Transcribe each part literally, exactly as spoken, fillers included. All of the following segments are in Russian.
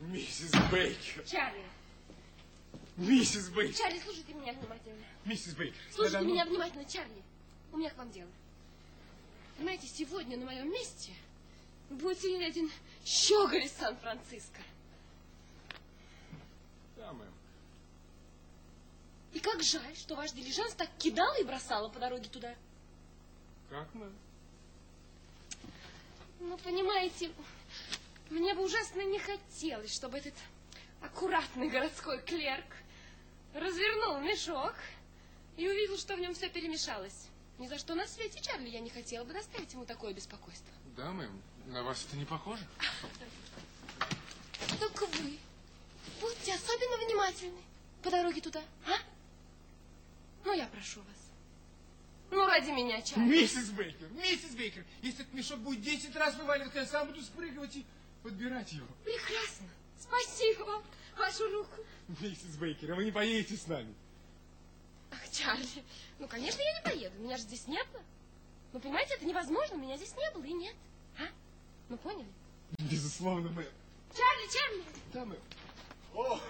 Миссис Бейкер. Чарли. Миссис Бейкер. Чарли, слушайте меня внимательно. Миссис Бейкер. Слушайте меня внимательно, Чарли. У меня к вам дело. Понимаете, сегодня на моем месте будет сидеть один щеголь из Сан-Франциско. Да, мэм. И как жаль, что ваш дилижанс так кидал и бросала по дороге туда. Как, мэм? Ну, понимаете, мне бы ужасно не хотелось, чтобы этот аккуратный городской клерк развернул мешок и увидел, что в нем все перемешалось. Ни за что на свете, Чарли, я не хотела бы доставить ему такое беспокойство. Да, мэм. На вас это не похоже? Только вы будьте особенно внимательны по дороге туда, а? Ну, я прошу вас. Ну, ради меня, Чарли. Миссис Бейкер, миссис Бейкер, если этот мешок будет десять раз вываливаться, я сам буду спрыгивать и подбирать его. Прекрасно. Спасибо вам. Вашу руку. Миссис Бейкер, а вы не поедете с нами? Ах, Чарли, ну, конечно, я не поеду. Меня же здесь не было. Ну, понимаете, это невозможно. Меня здесь не было и нет. А? Ну, поняли? Безусловно, мэм. Чарли, Чарли. Да, мэм. О!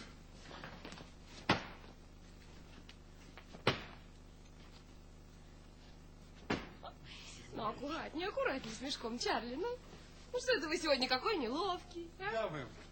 Ну, аккуратнее, аккуратнее с мешком, Чарли. Ну, ну что это вы сегодня какой неловкий, а? Да, мэм.